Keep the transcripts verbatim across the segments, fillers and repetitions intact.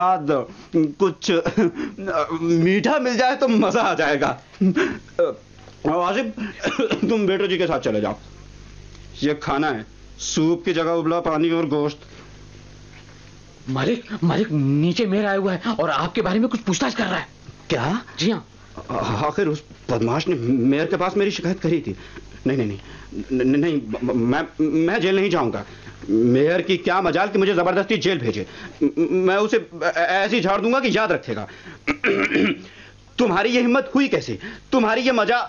बाद कुछ मीठा मिल जाए तो मजा आ जाएगा। आसिफ, तुम बेटो जी के साथ चले जाओ। ये खाना है, सूप की जगह उबला पानी और गोश्त। मालिक, मालिक नीचे मेयर आया हुआ है और आपके बारे में कुछ पूछताछ कर रहा है। क्या? जी हाँ। आखिर उस बदमाश ने मेयर के पास मेरी शिकायत करी थी। नहीं नहीं नहीं नहीं, मैं मैं जेल नहीं जाऊंगा। मेयर की क्या मजाल कि मुझे जबरदस्ती जेल भेजे। मैं उसे ऐसी झाड़ दूंगा कि याद रखेगा। तुम्हारी ये हिम्मत हुई कैसे? तुम्हारी ये मजा।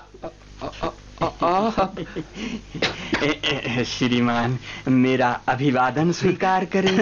श्रीमान, मेरा अभिवादन स्वीकार करें।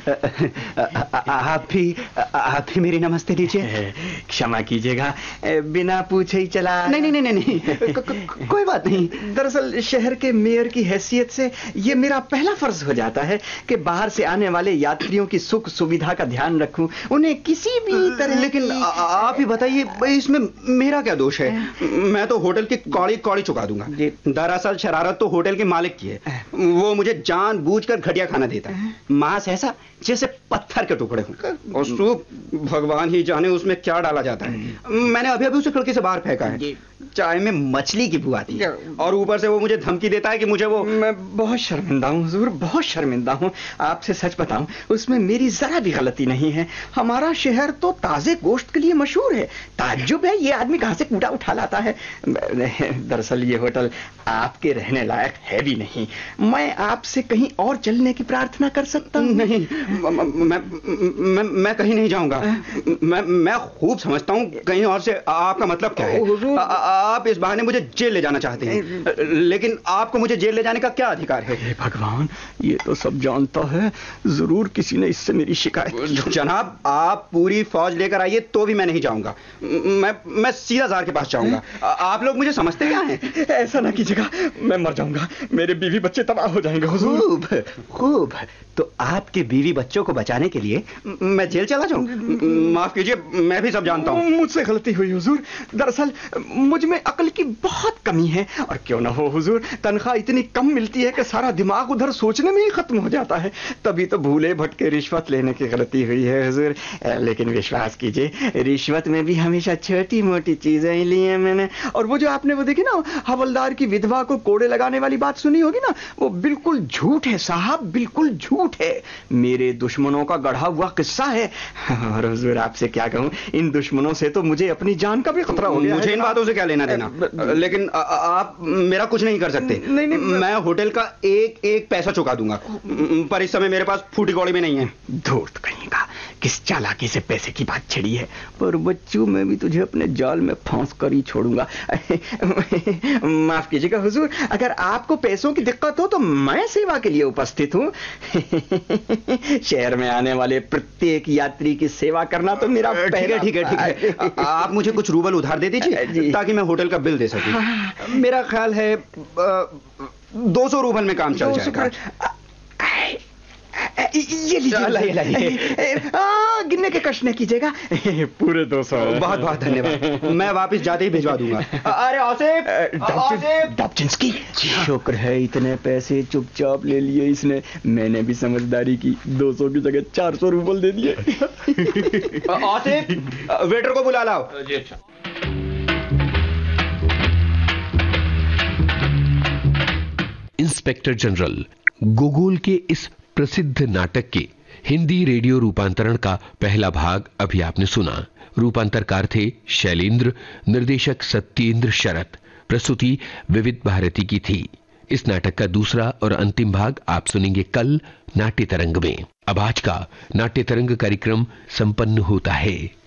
आप भी आप भी मेरी नमस्ते दीजिए। क्षमा कीजिएगा, बिना पूछे ही चला। नहीं नहीं नहीं नहीं, को, को, कोई बात नहीं। दरअसल शहर के मेयर की हैसियत से ये मेरा पहला फर्ज हो जाता है कि बाहर से आने वाले यात्रियों की सुख सुविधा का ध्यान रखूं, उन्हें किसी भी तरह। लेकिन आ, आप ही बताइए, इसमें मेरा क्या दोष है? मैं तो होटल की कौड़ी कौड़ी चुका दूंगा। दरअसल शरारत तो होटल के मालिक की है। वो मुझे जानबूझकर घटिया खाना देता है, मांस ऐसा जैसे पत्थर के टुकड़े हों, और सूप भगवान ही जाने उसमें क्या डाला जाता है। मैंने अभी अभी उसे खिड़की से बाहर फेंका है। चाय में मछली की बू आती है और ऊपर से वो मुझे धमकी देता है कि मुझे वो। मैं बहुत शर्मिंदा हूँ हुजूर, बहुत शर्मिंदा हूँ। आपसे सच बताऊं, उसमें मेरी जरा भी गलती नहीं है। हमारा शहर तो ताजे गोश्त के लिए मशहूर है। ताज्जुब है ये आदमी कहां से कूड़ा उठा लाता है। दरअसल ये होटल आपके रहने लायक है भी नहीं। मैं आपसे कहीं और चलने की प्रार्थना कर सकता हूँ? नहीं, मैं मैं मैं कहीं नहीं जाऊंगा। मैं मैं खूब समझता हूँ कहीं और से आपका मतलब क्या है। आप इस बहाने मुझे जेल ले जाना चाहते हैं, लेकिन आपको मुझे जेल ले जाने का क्या अधिकार है? हे भगवान, ये तो सब जानता है। जरूर किसी ने इससे मेरी शिकायत। जनाब, आप पूरी फौज लेकर आइए तो भी मैं नहीं जाऊंगा। मैं मैं सीधा जार के पास जाऊंगा। आप लोग मुझे समझते क्या हैं? ऐसा ना कीजिएगा, मैं मर जाऊंगा। मेरे बीवी बच्चे तबाह हो जाएंगे हुजूर। खूब खूब, तो आपके बीवी बच्चों को बचाने के लिए मैं जेल चला जाऊं? माफ कीजिए, मैं भी सब जानता हूं। मुझसे गलती हुई हुजूर। दरअसल मुझ में अकल की बहुत कमी है। और क्यों ना हो हुजूर, तनख्वाह इतनी कम मिलती है कि सारा दिमाग उधर सोचने में ही खत्म हो जाता है। तभी तो भूले भटके रिश्वत लेने की गलती हुई है हुजूर। लेकिन विश्वास कीजिए, रिश्वत में भी हमेशा छोटी मोटी चीजें ही ली हैं मैंने। और वो जो आपने वो देखी ना, हवलदार की विधवा को कोड़े लगाने वाली बात सुनी होगी ना, वो बिल्कुल झूठ है साहब, बिल्कुल झूठ है। मेरे दुश्मनों का गढ़ा हुआ किस्सा है। और हुजूर आपसे क्या कहूं, इन दुश्मनों से तो मुझे अपनी जान का भी खतरा हो गया। मुझे इन बातों से क्या लेना देना, लेकिन आ, आप मेरा कुछ नहीं कर सकते। नहीं नहीं, मैं होटल का एक एक पैसा चुका दूंगा, पर इस समय मेरे पास फूटी कौड़ी में नहीं है। धूर्त कहीं का, किस चालाकी से पैसे की बात छिड़ी है। पर बच्चों, मैं भी तुझे अपने जाल में फांस कर ही छोड़ूंगा। माफ कीजिएगा हुजूर, अगर आपको पैसों की दिक्कत हो तो मैं सेवा के लिए उपस्थित हूं। शहर में आने वाले प्रत्येक यात्री की सेवा करना तो मेरा पहला। ठीक है ठीक है ठीक है, आप मुझे कुछ रूबल उधार दे दीजिए ताकि मैं होटल का बिल दे सकूं। मेरा ख्याल है दो सौ रूबल में काम चल जाएगा। ये लीजिए। गिनने के कष्ट नहीं कीजिएगा, पूरे दो सौ। बहुत बहुत धन्यवाद, मैं वापस जाते ही भिजवा दूंगा। अरे आसिफ, डॉब्जिंस्की, शुक्र है इतने पैसे चुपचाप ले लिए इसने। मैंने भी समझदारी की, दो सौ की जगह चार सौ रूबल दे दिए। आसिफ, वेटर को बुला लाओ। जी अच्छा। इंस्पेक्टर जनरल गोगोल के इस प्रसिद्ध नाटक के हिंदी रेडियो रूपांतरण का पहला भाग अभी आपने सुना। रूपांतरकार थे शैलेंद्र, निर्देशक सत्येंद्र शरत, प्रस्तुति विविध भारती की थी। इस नाटक का दूसरा और अंतिम भाग आप सुनेंगे कल नाट्य तरंग में। अब आज का नाट्य तरंग कार्यक्रम संपन्न होता है।